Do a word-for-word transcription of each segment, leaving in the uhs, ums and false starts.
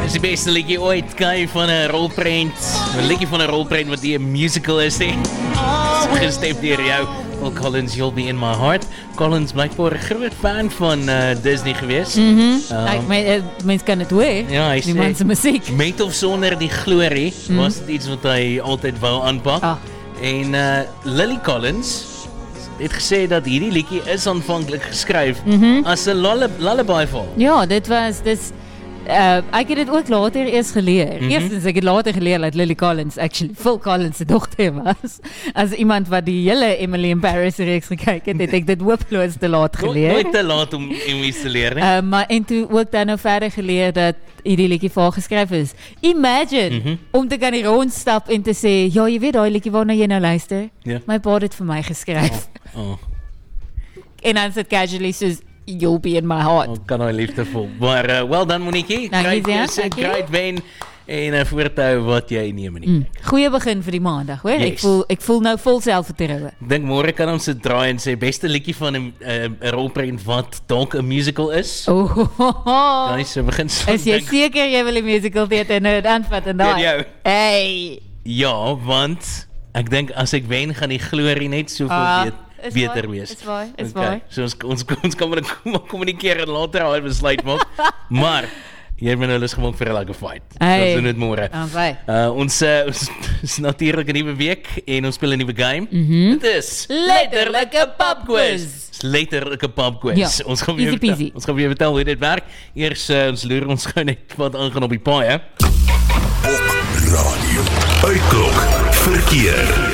Dis die beste liedjie ooit, Kai, van 'n rolprent. 'n Liedjie van 'n rolprent wat die 'n musical is, hè. Gestem deur jou. Phil Collins, You'll Be In My Heart. Collins blijkbaar 'n groot fan van uh, Disney geweest. Mhm. Um, Ek meen mens kan dit hoor. Ja, hy die man se musiek. Met of sonder die glorie mm. was dit iets wat hy altyd wou aanpak. Ah. En uh, Lily Collins het gesê dat hierdie liedjie is aanvanklik geskryf mm-hmm. as 'n lullaby val. Ja, dit was dis Uh, ek het dit ook later eers geleer. Mm-hmm. Eerstens, ek het later geleer dat Lily Collins actually Phil Collins se dogter was. As iemand wat die hele Emily in Paris reeks gekyk het, het ek dit hopeloos te laat geleer. Nooit te laat om iets te leer, nie? Uh, maar en toe ook dan nou verder geleer dat hierdie liedjie vir haar geskryf is. Imagine, mm-hmm. om te kan hier rondstap en te sê, ja, jy weet daai liedjie waarna jy nou luister? Yeah. My pa het dit vir my geskryf. Oh. Oh. En dan sit casually soos, You'll Be In My Heart. Oh, kan hy liefdevol. Maar uh, well done, Monique. Great music, great wen. En uh, voortou wat jy neem nie. Mm. Goeie begin vir die maandag, hoor. Yes. Ek voel ek voel nou vol selfvertroue. Dink môre kan ons dit draai en sê beste liedjie van 'n uh, rolprent wat dalk 'n musical is. Oh. Kan jy so begin so. Is jy seker jy wil 'n musical teater nou aanvat en daai? Hey. Ja, want ek dink as ek wen gaan die glorie net soveel uh. weet. Is beter waar, wees. Is waar, is waar. Okay. So ons, ons, ons kan maar kommunikeer en later al besluit maak. Maar, jy het my nou lus gemaak vir 'n lekker fight. Hey. Ons doen dit môre. Okay. Uh, ons uh, ons is natuurlik 'n nuwe week en ons speel 'n nuwe game. Mm-hmm. Dit is letterlike pubquiz. Letterlike pubquiz. Ja. Ons gaan weer vertel, ons gaan weer vertel hoe dit werk. Eers uh, ons loer ons gou net wat aangaan op die paai, hè. Op radio. Uitklok verkeer.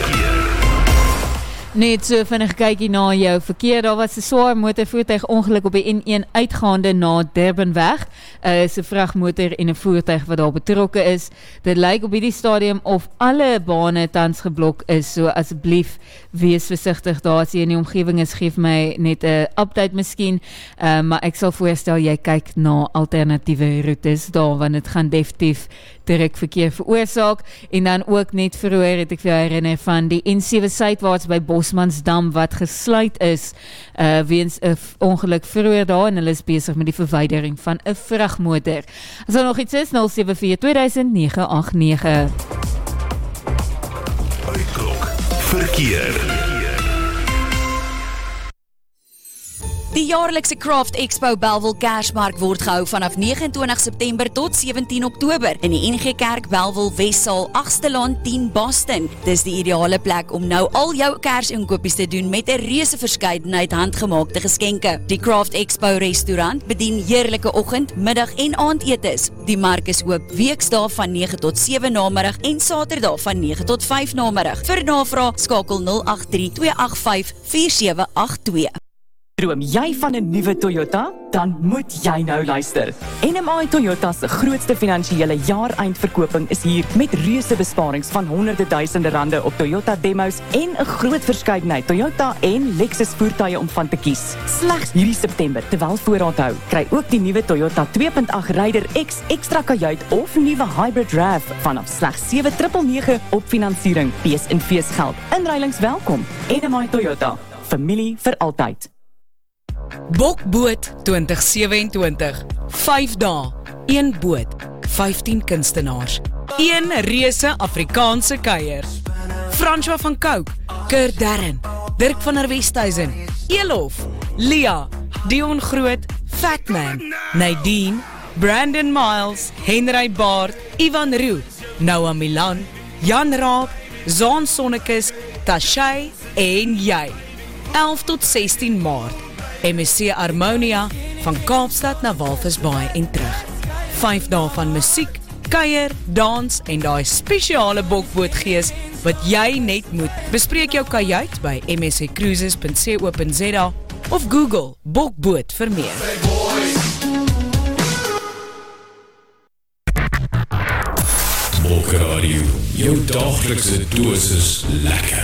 Net so vinnig kykie na jou verkeer. Daar was 'n swaar motorvoertuig ongeluk op die N een uitgaande na Durbanweg. Uh, is 'n vragmotor en 'n voertuig wat daar betrokke is. Dit lyk op hierdie stadium of alle bane tans geblok is, so asseblief wees versigtig daar as jy in die omgewing is, geef my net 'n update miskien, uh, maar ek sal voorstel jy kyk na alternatiewe roetes daar, want dit gaan definitief direk verkeer veroorsaak. En dan ook net vroeër het ek vir jou herinner van die N sewe suidwaarts by Bosmansdam wat gesluit is uh, weens 'n ongeluk vroeër daar, en hulle is besig met die verwydering van 'n vragmotor. As daar nog iets is, nul sewe vier twee duisend nege agt nege. Uitklok verkeer. Die jaarlikse Craft Expo Bellville Kersmark word gehou vanaf nege en twintig September tot sewentien Oktober in die N G Kerk Bellville Wessaal agste laan tien Boston. Dis die ideale plek om nou al jou kersinkopies te doen met 'n reuse verskeidenheid handgemaakte geskenke. Die Craft Expo restaurant bedien heerlike oggend, middag en aandetes. Die mark is oop weksdae van nege tot sewe namiddag en Saterdae van nege tot vyf namiddag. Vir navraag skakel nul agt drie twee agt vyf vier sewe agt twee. Droom jy van 'n nuwe Toyota? Dan moet jy nou luister. N M I Toyota se grootste finansiële jaareindverkoping is hier met reuse besparings van honderde duisende rande op Toyota demos en 'n groot verskeidenheid Toyota en Lexus voertuie om van te kies. Slegs hierdie September, terwyl voorraad hou, kry ook die nuwe Toyota twee punt agt Raider X ekstra kajuit of nuwe Hybrid RAV vanaf slegs sewe nege nege op finansiering. Fees en feesgeld. Inruilings welkom. N M I Toyota. Familie vir altyd. Bokboot twintig sewenentwintig. vyf dae, een boot, vyftien kunstenaars, een reuse Afrikaanse kuier. François van Cooke, Kurt Darren, Dirk van der Westhuizen, Elof, Lia, Dion Groot, Fatman, Nadine, Brandon Miles, Henry Baard, Ivan Roo, Noah Milan, Jan Raab, Zaan Sonnekes, Tashay en jy. elf tot sestien Maart. M S C Harmonia van Kaapstad na Walvisbaai en terug. vyf dae van musiek, kuier, dans en daai spesiale bokbootgees wat jy net moet. Bespreek jou kajuit by m s c cruises punt co punt z a of Google bokboot vir meer. Bokradio, jou daglikse dosis lekker.